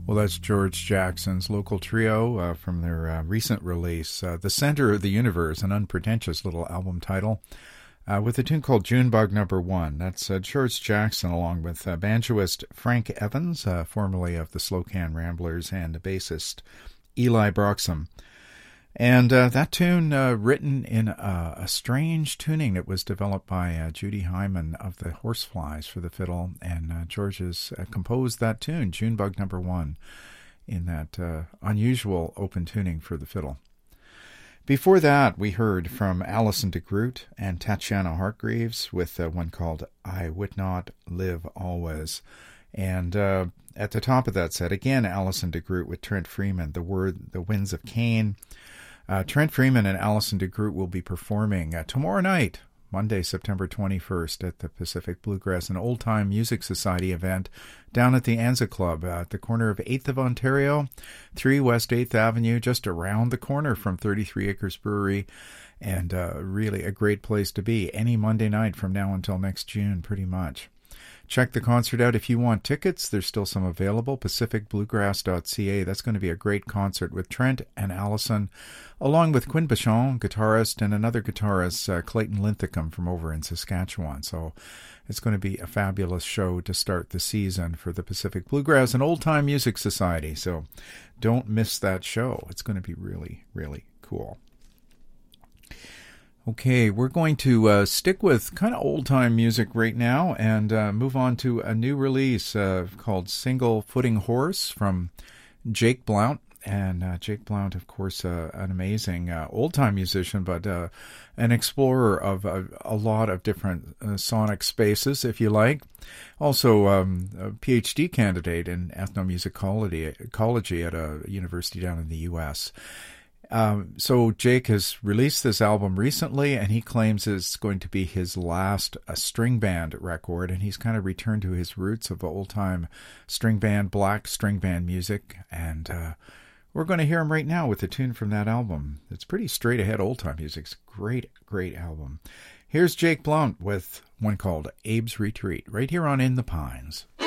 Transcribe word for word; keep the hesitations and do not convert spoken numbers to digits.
Well, that's George Jackson's local trio uh, from their uh, recent release, uh, The Center of the Universe, an unpretentious little album title, uh, with a tune called Junebug Number One. That's uh, George Jackson along with uh, banjoist Frank Evans, uh, formerly of the Slow Can Ramblers, and bassist Eli Broxham. And uh, that tune, uh, written in uh, a strange tuning that was developed by uh, Judy Hyman of the Horseflies for the fiddle, and uh, George has uh, composed that tune, Junebug Number One, in that uh, unusual open tuning for the fiddle. Before that, we heard from Alison de Groot and Tatiana Hargreaves with uh, one called I Would Not Live Always. And uh, at the top of that set, again, Alison de Groot with Trent Freeman, the word, the Winds of Cain. Uh, Trent Freeman and Alison de Groot will be performing uh, tomorrow night, Monday, September twenty-first, at the Pacific Bluegrass and Old Time Music Society event down at the Anza Club uh, at the corner of eighth of Ontario, three West eighth Avenue, just around the corner from thirty-three Acres Brewery, and uh, really a great place to be any Monday night from now until next June, pretty much. Check the concert out if you want tickets. There's still some available. pacific bluegrass dot c a. That's going to be a great concert with Trent and Alison, along with Quinn Bichon, guitarist, and another guitarist, uh, Clayton Linthicum from over in Saskatchewan. So it's going to be a fabulous show to start the season for the Pacific Bluegrass and Old Time Music Society. So don't miss that show. It's going to be really, really cool. Okay, we're going to uh, stick with kind of old-time music right now and uh, move on to a new release uh, called Single Footing Horse from Jake Blount. And uh, Jake Blount, of course, uh, an amazing uh, old-time musician, but uh, an explorer of uh, a lot of different uh, sonic spaces, if you like. Also, um, a P H D candidate in ethnomusicology ecology at a university down in the U S Um, so Jake has released this album recently, and he claims it's going to be his last uh, string band record, and he's kind of returned to his roots of old-time string band, black string band music, and uh, we're going to hear him right now with a tune from that album. It's pretty straight-ahead old-time music. It's a great, great album. Here's Jake Blount with one called Abe's Retreat, right here on In the Pines.